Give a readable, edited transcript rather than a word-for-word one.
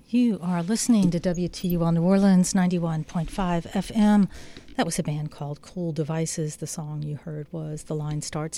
You are listening to WTUL New Orleans 91.5 FM. That was a band called Cool Devices. The song you heard was The Line Starts